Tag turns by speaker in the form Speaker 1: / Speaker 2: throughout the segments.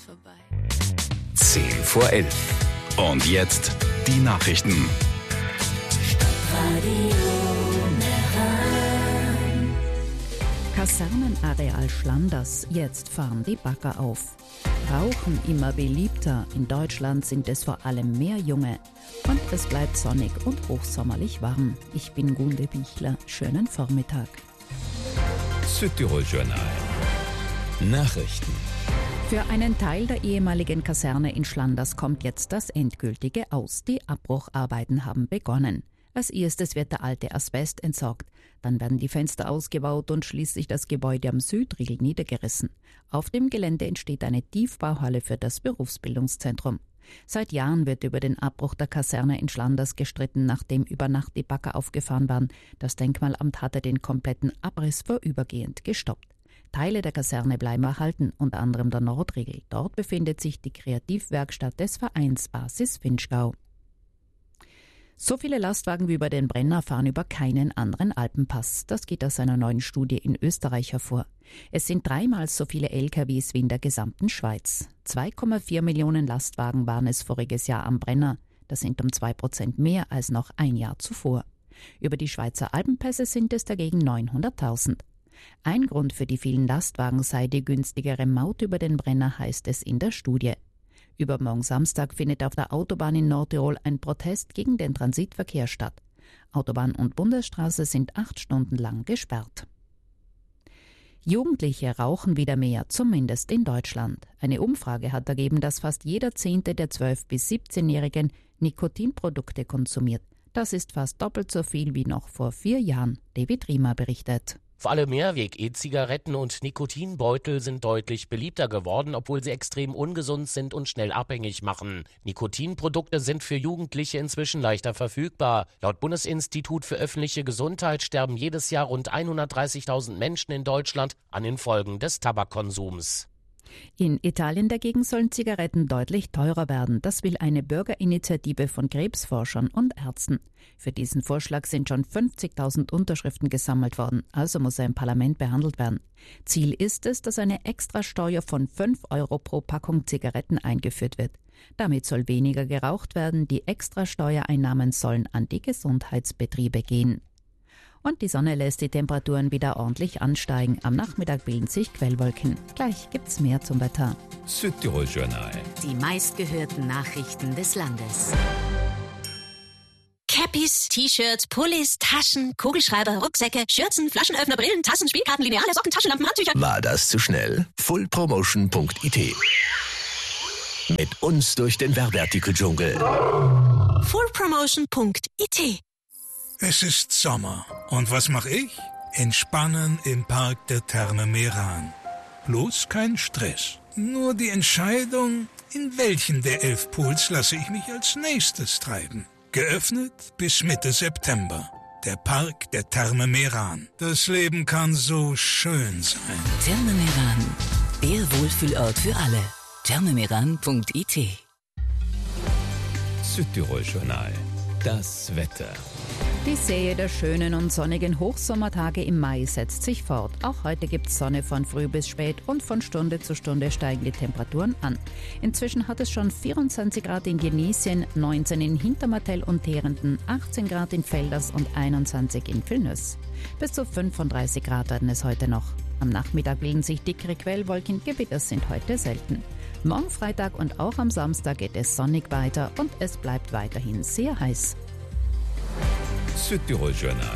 Speaker 1: vorbei.
Speaker 2: 10:11. Und jetzt die Nachrichten.
Speaker 3: Kasernenareal Schlanders, jetzt fahren die Bagger auf. Rauchen immer beliebter, in Deutschland sind es vor allem mehr Junge. Und es bleibt sonnig und hochsommerlich warm. Ich bin Gunde Bichler, schönen Vormittag.
Speaker 2: Südtirol Journal. Nachrichten.
Speaker 3: Für einen Teil der ehemaligen Kaserne in Schlanders kommt jetzt das Endgültige aus. Die Abbrucharbeiten haben begonnen. Als erstes wird der alte Asbest entsorgt. Dann werden die Fenster ausgebaut und schließlich das Gebäude am Südriegel niedergerissen. Auf dem Gelände entsteht eine Tiefbauhalle für das Berufsbildungszentrum. Seit Jahren wird über den Abbruch der Kaserne in Schlanders gestritten, nachdem über Nacht die Bagger aufgefahren waren. Das Denkmalamt hatte den kompletten Abriss vorübergehend gestoppt. Teile der Kaserne bleiben erhalten, unter anderem der Nordriegel. Dort befindet sich die Kreativwerkstatt des Vereins Basis Vinschgau. So viele Lastwagen wie über den Brenner fahren über keinen anderen Alpenpass. Das geht aus einer neuen Studie in Österreich hervor. Es sind 3-mal so viele LKWs wie in der gesamten Schweiz. 2,4 Millionen Lastwagen waren es voriges Jahr am Brenner. Das sind um 2% mehr als noch ein Jahr zuvor. Über die Schweizer Alpenpässe sind es dagegen 900.000. Ein Grund für die vielen Lastwagen sei die günstigere Maut über den Brenner, heißt es in der Studie. Übermorgen Samstag findet auf der Autobahn in Nordtirol ein Protest gegen den Transitverkehr statt. Autobahn und Bundesstraße sind 8 Stunden lang gesperrt. Jugendliche rauchen wieder mehr, zumindest in Deutschland. Eine Umfrage hat ergeben, dass fast jeder 10. der 12- bis 17-Jährigen Nikotinprodukte konsumiert. Das ist fast doppelt so viel wie noch vor 4 Jahren, David Riemer berichtet.
Speaker 4: Vor allem Mehrweg-E-Zigaretten und Nikotinbeutel sind deutlich beliebter geworden, obwohl sie extrem ungesund sind und schnell abhängig machen. Nikotinprodukte sind für Jugendliche inzwischen leichter verfügbar. Laut Bundesinstitut für öffentliche Gesundheit sterben jedes Jahr rund 130.000 Menschen in Deutschland an den Folgen des Tabakkonsums.
Speaker 3: In Italien dagegen sollen Zigaretten deutlich teurer werden. Das will eine Bürgerinitiative von Krebsforschern und Ärzten. Für diesen Vorschlag sind schon 50.000 Unterschriften gesammelt worden, also muss er im Parlament behandelt werden. Ziel ist es, dass eine Extrasteuer von 5 Euro pro Packung Zigaretten eingeführt wird. Damit soll weniger geraucht werden. Die Extrasteuereinnahmen sollen an die Gesundheitsbetriebe gehen. Und die Sonne lässt die Temperaturen wieder ordentlich ansteigen. Am Nachmittag bilden sich Quellwolken. Gleich gibt's mehr zum Wetter.
Speaker 2: Südtirol Journal.
Speaker 1: Die meistgehörten Nachrichten des Landes. Cappies, T-Shirts, Pullis, Taschen, Kugelschreiber, Rucksäcke, Schürzen, Flaschenöffner, Brillen, Tassen, Spielkarten, Lineale, Socken, Taschenlampen, Handtücher.
Speaker 5: War das zu schnell? fullpromotion.it. Mit uns durch den Werbeartikeldschungel.
Speaker 1: fullpromotion.it.
Speaker 6: Es ist Sommer. Und was mache ich? Entspannen im Park der Therme Meran. Bloß kein Stress. Nur die Entscheidung, in welchen der 11 Pools lasse ich mich als nächstes treiben. Geöffnet bis Mitte September. Der Park der Therme Meran. Das Leben kann so schön sein.
Speaker 1: Therme Meran, der Wohlfühlort für alle. thermemeran.it.
Speaker 2: Südtirol Journal. Das Wetter.
Speaker 3: Die Serie der schönen und sonnigen Hochsommertage im Mai setzt sich fort. Auch heute gibt es Sonne von früh bis spät und von Stunde zu Stunde steigen die Temperaturen an. Inzwischen hat es schon 24 Grad in Genesien, 19 in Hintermartell und Terenden, 18 Grad in Velders und 21 in Vilnius. Bis zu 35 Grad werden es heute noch. Am Nachmittag bilden sich dickere Quellwolken, Gewitter sind heute selten. Morgen Freitag und auch am Samstag geht es sonnig weiter und es bleibt weiterhin sehr heiß.
Speaker 2: Südtirol Journal.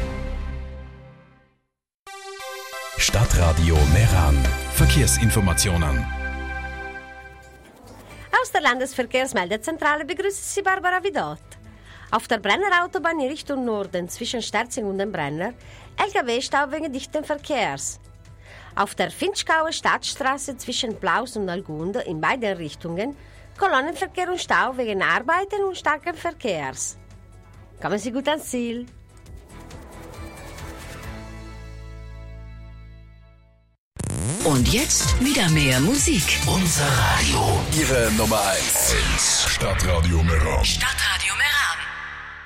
Speaker 2: Stadtradio Meran. Verkehrsinformationen.
Speaker 7: Aus der Landesverkehrsmeldezentrale begrüßt Sie Barbara Vidot. Auf der Brenner Autobahn in Richtung Norden zwischen Sterzing und dem Brenner LKW-Stau wegen dichten Verkehrs. Auf der Vinschgauer Stadtstraße zwischen Plaus und Algund in beiden Richtungen Kolonnenverkehr und Stau wegen Arbeiten und starken Verkehrs. Kommen Sie gut ans Ziel.
Speaker 1: Und jetzt wieder mehr Musik.
Speaker 5: Unser Radio.
Speaker 2: Ihre Nummer 1.
Speaker 5: Stadtradio Meran.
Speaker 1: Stadtradio Meran.